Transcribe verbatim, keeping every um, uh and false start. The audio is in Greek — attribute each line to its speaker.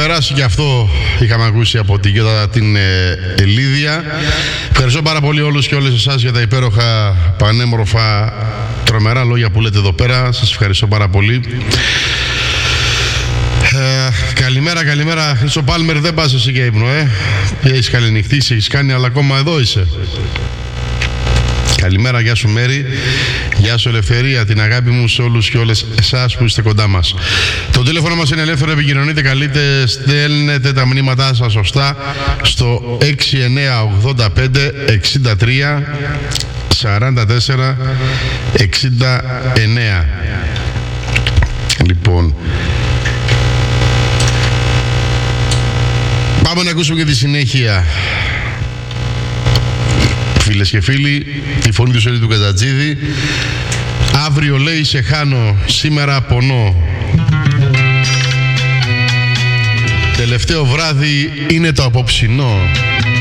Speaker 1: περάσει και αυτό, είχαμε ακούσει από την Γιώτα την ε, Ελίδια. Ευχαριστώ πάρα πολύ όλους και όλες εσάς για τα υπέροχα, πανέμορφα, τρομερά λόγια που λέτε εδώ πέρα. Σας ευχαριστώ πάρα πολύ. Ε, καλημέρα, καλημέρα. Χρήστο Πάλμερ, δεν πας εσύ για ύπνο, ε. Έχεις καληνυχτήσει, έχεις κάνει, αλλά ακόμα εδώ είσαι. Καλημέρα, γεια σου Μέρη, γεια σου Ελευθερία, την αγάπη μου σε όλους και όλες εσάς που είστε κοντά μας. Το τηλέφωνο μας είναι ελεύθερο, επικοινωνείτε, καλείτε, στέλνετε τα μηνύματά σας σωστά στο έξι εννιά ογδόντα πέντε εξήντα τρία σαράντα τέσσερα εξήντα εννέα. Λοιπόν, πάμε να ακούσουμε και τη συνέχεια. Φίλες και φίλοι, τη φωνή του Σωτήρη του Κατζατζίδη. Αύριο λέει σε χάνω, σήμερα πονώ. Τελευταίο βράδυ είναι το απόψινό.